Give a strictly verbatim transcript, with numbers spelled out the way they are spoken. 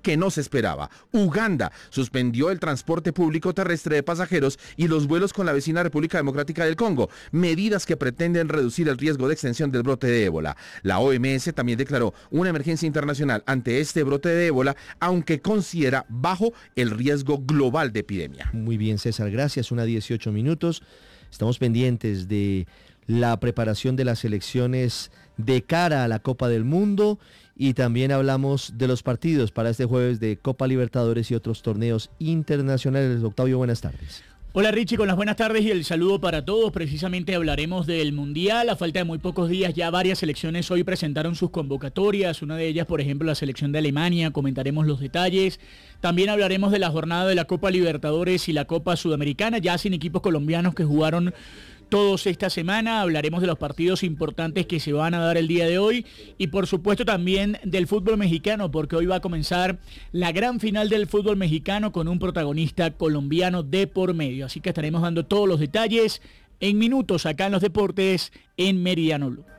que no se esperaba. Uganda suspendió el transporte público terrestre de pasajeros y los vuelos con la vecina República Democrática del Congo, medidas que pretenden reducir el riesgo de extensión del brote de ébola. La O M S también declaró una emergencia internacional ante este brote de ébola, aunque considera bajo el riesgo global de epidemia. Muy bien, César, gracias. Una dieciocho minutos. Estamos pendientes de la preparación de las elecciones de cara a la Copa del Mundo y también hablamos de los partidos para este jueves de Copa Libertadores y otros torneos internacionales. Octavio, buenas tardes. Hola Richie, con las buenas tardes y el saludo para todos. Precisamente hablaremos del Mundial. A falta de muy pocos días ya varias selecciones hoy presentaron sus convocatorias. Una de ellas, por ejemplo, la selección de Alemania. Comentaremos los detalles. También hablaremos de la jornada de la Copa Libertadores y la Copa Sudamericana, ya sin equipos colombianos que jugaron todos esta semana. Hablaremos de los partidos importantes que se van a dar el día de hoy y por supuesto también del fútbol mexicano, porque hoy va a comenzar la gran final del fútbol mexicano con un protagonista colombiano de por medio. Así que estaremos dando todos los detalles en minutos acá en los deportes en Meridiano Blue.